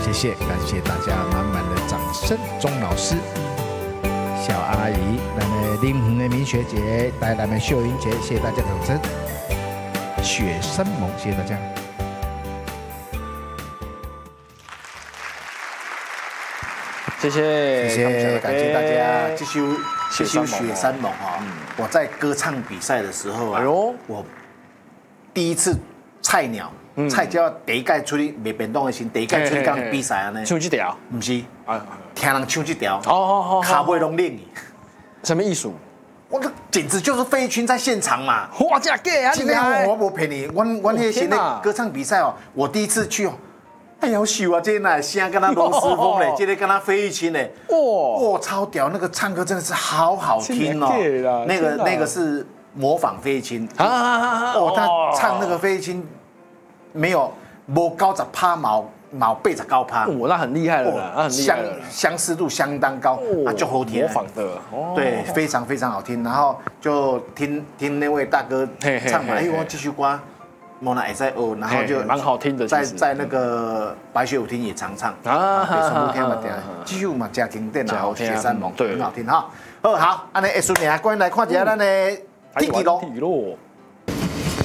谢谢，感谢大家满满的掌声。钟老师、小阿姨、咱们林恒的明学姐、带来们秀英姐，谢谢大家掌声。雪生萌，谢谢大家。 谢谢， 谢谢，感谢大家。这首雪山盟哈，我在歌唱比赛的时候啊，我第一次菜鸟，菜鸟第一届出去卖便当的时候，第一届出去讲比赛啊呢， 唱这条， 不是，听人唱这条， 哦， 卡背拢练。 什么艺术？ 我简直就是费玉清在现场嘛！ 哇，这个啊， 今天我不骗你，我那些那歌唱比赛哦，我第一次去哦。哎呀，秀啊！这那声跟他罗时丰嘞，这个跟他费玉清嘞，哇，超屌！那个唱歌真的是好好听哦。那个是模仿费玉清哦，他唱那个费玉清没有90%毛89%， 那很厉害了啦， 相似度相当高，就好听。 模仿的， 对，非常非常好听。然后就听那位大哥唱嘛，我这首歌。莫那也在哦，然后就蛮好听的， 在那个白雪舞厅也常唱啊，全部听嘛听，继续嘛加经典，然后雪山盟很好听哈。好，安尼艺术年，欢迎来看一下咱的天气咯。